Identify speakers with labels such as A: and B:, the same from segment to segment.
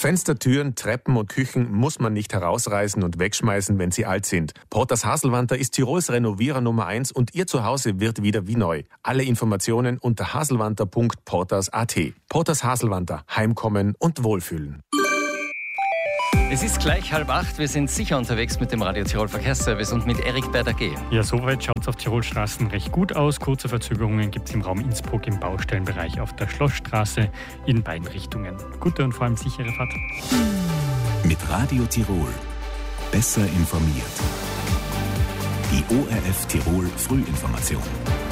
A: Fenster, Türen, Treppen und Küchen muss man nicht herausreißen und wegschmeißen, wenn sie alt sind. Porters Haselwanter ist Tirols Renovierer Nummer 1 und Ihr Zuhause wird wieder wie neu. Alle Informationen unter haselwanter.porters.at. Porters Haselwanter. Heimkommen und Wohlfühlen.
B: Es ist gleich 7:30. Wir sind sicher unterwegs mit dem Radio Tirol Verkehrsservice und mit Erik Berger-G.
C: Ja, soweit schaut es auf Tirolstraßen recht gut aus. Kurze Verzögerungen gibt es im Raum Innsbruck im Baustellenbereich auf der Schlossstraße in beiden Richtungen. Gute und vor allem sichere Fahrt.
D: Mit Radio Tirol. Besser informiert. Die ORF Tirol Frühinformation.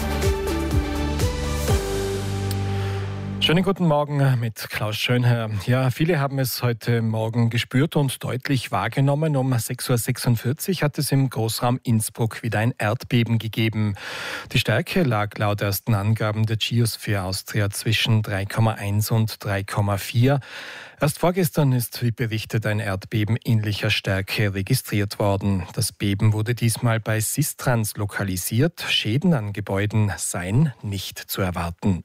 E: Schönen guten Morgen mit Klaus Schönherr. Ja, viele haben es heute Morgen gespürt und deutlich wahrgenommen. Um 6:46 Uhr hat es im Großraum Innsbruck wieder ein Erdbeben gegeben. Die Stärke lag laut ersten Angaben der Geosphere Austria zwischen 3,1 und 3,4. Erst vorgestern ist, wie berichtet, ein Erdbeben ähnlicher Stärke registriert worden. Das Beben wurde diesmal bei Sistrans lokalisiert. Schäden an Gebäuden seien nicht zu erwarten.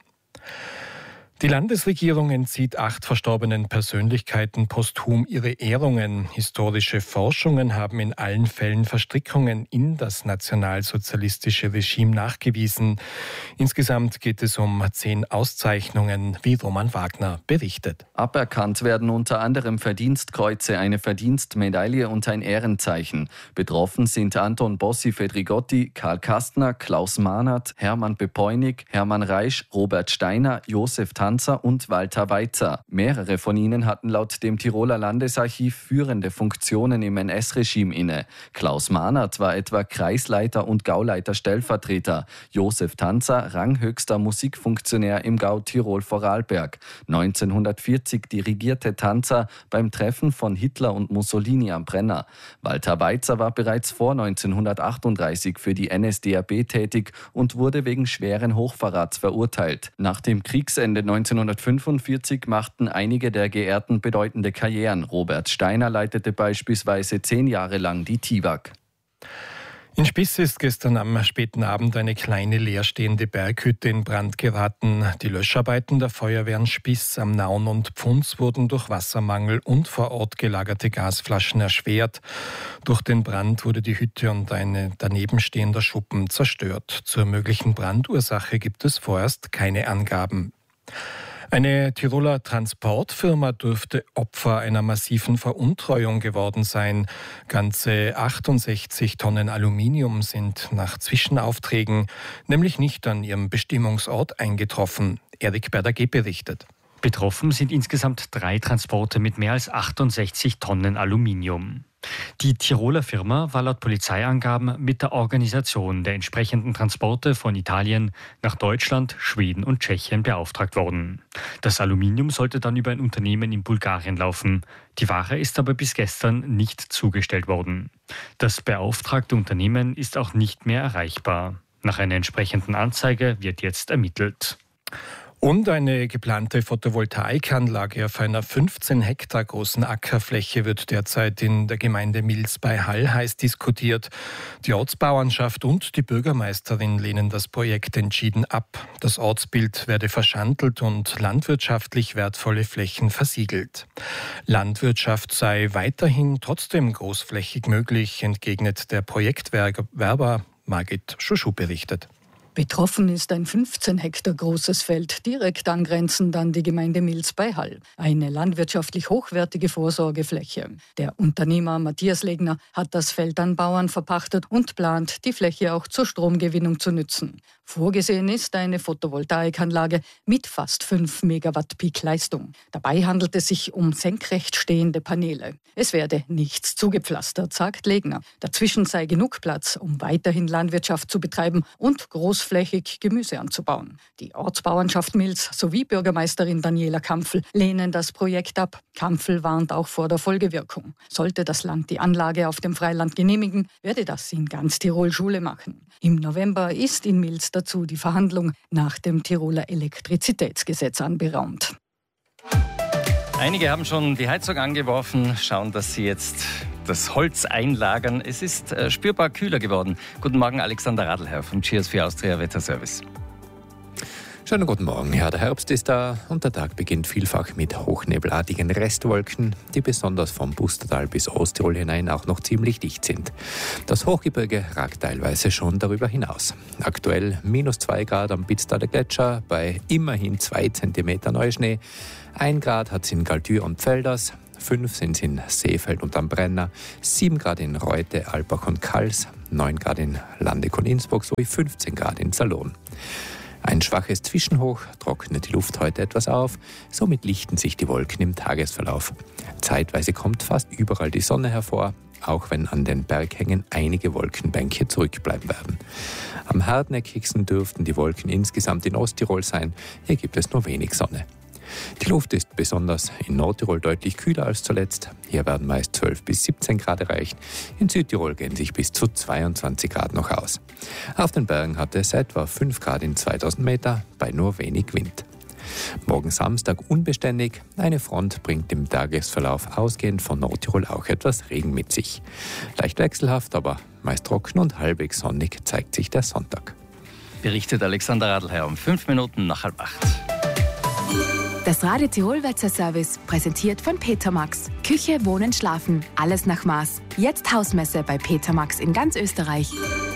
E: Die Landesregierung entzieht 8 verstorbenen Persönlichkeiten posthum ihre Ehrungen. Historische Forschungen haben in allen Fällen Verstrickungen in das nationalsozialistische Regime nachgewiesen. Insgesamt geht es um 10 Auszeichnungen, wie Roman Wagner berichtet.
F: Aberkannt werden unter anderem Verdienstkreuze, eine Verdienstmedaille und ein Ehrenzeichen. Betroffen sind Anton Bossi-Fedrigotti, Karl Kastner, Klaus Mahnert, Hermann Bepeunig, Hermann Reisch, Robert Steiner, Josef Tanzer und Walter Weitzer. Mehrere von ihnen hatten laut dem Tiroler Landesarchiv führende Funktionen im NS-Regime inne. Klaus Mahnert war etwa Kreisleiter und Gauleiter-Stellvertreter. Josef Tanzer ranghöchster Musikfunktionär im Gau Tirol-Vorarlberg. 1940 dirigierte Tanzer beim Treffen von Hitler und Mussolini am Brenner. Walter Weitzer war bereits vor 1938 für die NSDAP tätig und wurde wegen schweren Hochverrats verurteilt. Nach dem Kriegsende 1945 machten einige der Geehrten bedeutende Karrieren. Robert Steiner leitete beispielsweise 10 Jahre lang die TIWAG.
E: In Spiss ist gestern am späten Abend eine kleine leerstehende Berghütte in Brand geraten. Die Löscharbeiten der Feuerwehren Spiss am Naun und Pfunds wurden durch Wassermangel und vor Ort gelagerte Gasflaschen erschwert. Durch den Brand wurde die Hütte und ein daneben stehender Schuppen zerstört. Zur möglichen Brandursache gibt es vorerst keine Angaben. Eine Tiroler Transportfirma dürfte Opfer einer massiven Veruntreuung geworden sein. Ganze 68 Tonnen Aluminium sind nach Zwischenaufträgen nämlich nicht an ihrem Bestimmungsort eingetroffen. Erik Berger-G berichtet.
C: Betroffen sind insgesamt 3 Transporte mit mehr als 68 Tonnen Aluminium. Die Tiroler Firma war laut Polizeiangaben mit der Organisation der entsprechenden Transporte von Italien nach Deutschland, Schweden und Tschechien beauftragt worden. Das Aluminium sollte dann über ein Unternehmen in Bulgarien laufen. Die Ware ist aber bis gestern nicht zugestellt worden. Das beauftragte Unternehmen ist auch nicht mehr erreichbar. Nach einer entsprechenden Anzeige wird jetzt ermittelt.
E: Und eine geplante Photovoltaikanlage auf einer 15 Hektar großen Ackerfläche wird derzeit in der Gemeinde Mils bei Hall heiß diskutiert. Die Ortsbauernschaft und die Bürgermeisterin lehnen das Projekt entschieden ab. Das Ortsbild werde verschandelt und landwirtschaftlich wertvolle Flächen versiegelt. Landwirtschaft sei weiterhin trotzdem großflächig möglich, entgegnet der Projektwerber Margit Schuschu berichtet.
G: Betroffen ist ein 15 Hektar großes Feld, direkt angrenzend an die Gemeinde Mils bei Hall. Eine landwirtschaftlich hochwertige Vorsorgefläche. Der Unternehmer Matthias Legner hat das Feld an Bauern verpachtet und plant, die Fläche auch zur Stromgewinnung zu nützen. Vorgesehen ist eine Photovoltaikanlage mit fast 5 Megawatt Peak Leistung. Dabei handelt es sich um senkrecht stehende Paneele. Es werde nichts zugepflastert, sagt Legner. Dazwischen sei genug Platz, um weiterhin Landwirtschaft zu betreiben und großflächig Gemüse anzubauen. Die Ortsbauernschaft Mils sowie Bürgermeisterin Daniela Kampfl lehnen das Projekt ab. Kampfl warnt auch vor der Folgewirkung. Sollte das Land die Anlage auf dem Freiland genehmigen, werde das in ganz Tirol Schule machen. Im November ist in Mils dazu die Verhandlung nach dem Tiroler Elektrizitätsgesetz anberaumt.
B: Einige haben schon die Heizung angeworfen, schauen, dass sie jetzt das Holz einlagern. Es ist spürbar kühler geworden. Guten Morgen, Alexander Radlherr vom Geosphere Austria Wetterservice.
H: Schönen guten Morgen. Ja, der Herbst ist da und der Tag beginnt vielfach mit hochnebelartigen Restwolken, die besonders vom Pustertal bis Osttirol hinein auch noch ziemlich dicht sind. Das Hochgebirge ragt teilweise schon darüber hinaus. Aktuell -2 Grad am Pitztaler Gletscher bei immerhin 2 Zentimeter Neuschnee. 1 Grad hat es in Galtür und Pfelders, 5 sind es in Seefeld und am Brenner, 7 Grad in Reute, Alpbach und Kals, 9 Grad in Landeck und Innsbruck sowie 15 Grad in Salon. Ein schwaches Zwischenhoch trocknet die Luft heute etwas auf, somit lichten sich die Wolken im Tagesverlauf. Zeitweise kommt fast überall die Sonne hervor, auch wenn an den Berghängen einige Wolkenbänke zurückbleiben werden. Am hartnäckigsten dürften die Wolken insgesamt in Osttirol sein, hier gibt es nur wenig Sonne. Die Luft ist besonders in Nordtirol deutlich kühler als zuletzt. Hier werden meist 12 bis 17 Grad erreicht. In Südtirol gehen sich bis zu 22 Grad noch aus. Auf den Bergen hatte es etwa 5 Grad in 2000 Meter bei nur wenig Wind. Morgen Samstag unbeständig. Eine Front bringt im Tagesverlauf ausgehend von Nordtirol auch etwas Regen mit sich. Leicht wechselhaft, aber meist trocken und halbwegs sonnig zeigt sich der Sonntag.
B: Berichtet Alexander Radlherr um 5 Minuten nach 7:30.
I: Das Radio Tirol Wetterservice, präsentiert von Peter Max. Küche, Wohnen, Schlafen, alles nach Maß. Jetzt Hausmesse bei Peter Max in ganz Österreich.